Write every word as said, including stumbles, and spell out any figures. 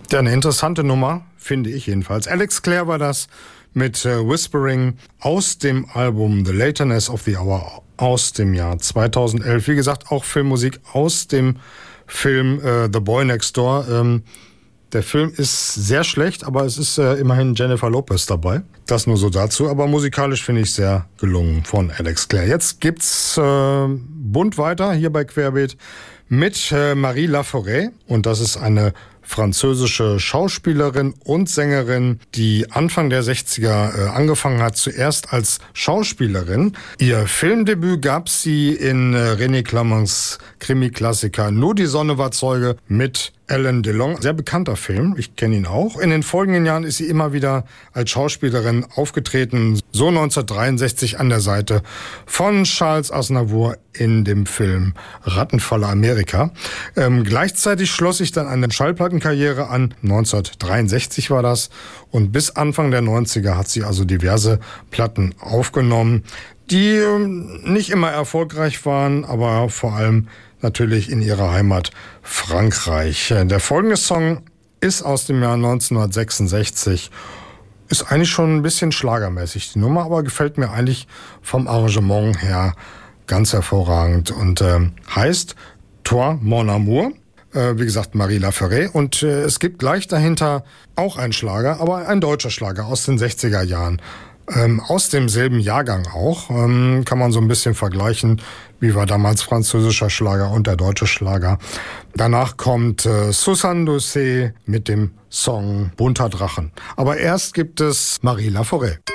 Ja, eine interessante Nummer, finde ich jedenfalls. Alex Clare war das mit äh, Whispering aus dem Album The Lateness of the Hour aus dem Jahr zweitausendelf. Wie gesagt, auch Filmmusik aus dem Film äh, The Boy Next Door. Ähm, der Film ist sehr schlecht, aber es ist äh, immerhin Jennifer Lopez dabei. Das nur so dazu, aber musikalisch finde ich sehr gelungen von Alex Clare. Jetzt gibt's äh, bunt weiter hier bei Querbeet mit äh, Marie Laforêt, und das ist eine französische Schauspielerin und Sängerin, die Anfang der sechziger äh, angefangen hat, zuerst als Schauspielerin. Ihr Filmdebüt gab sie in äh, René Cléments Krimi-Klassiker Nur die Sonne war Zeuge mit Alain Delon. Sehr bekannter Film, ich kenne ihn auch. In den folgenden Jahren ist sie immer wieder als Schauspielerin aufgetreten. So neunzehnhundertdreiundsechzig an der Seite von Charles Aznavour in dem Film Rattenfalle Amerika. Ähm, gleichzeitig schloss sich dann eine Schallplattenkarriere an. neunzehnhundertdreiundsechzig war das. Und bis Anfang der neunziger hat sie also diverse Platten aufgenommen, die ähm, nicht immer erfolgreich waren, aber vor allem natürlich in ihrer Heimat Frankreich. Der folgende Song ist aus dem Jahr neunzehnhundertsechsundsechzig. Ist eigentlich schon ein bisschen schlagermäßig, die Nummer, aber gefällt mir eigentlich vom Arrangement her ganz hervorragend und äh, heißt Toi, mon amour. Äh, wie gesagt, Marie Laforêt. Und äh, es gibt gleich dahinter auch einen Schlager, aber ein deutscher Schlager aus den sechziger Jahren. Ähm, aus demselben Jahrgang auch. Ähm, kann man so ein bisschen vergleichen, wie war damals französischer Schlager und der deutsche Schlager. Danach kommt äh, Susanne Doucet mit dem Song Bunter Drachen. Aber erst gibt es Marie Laforêt.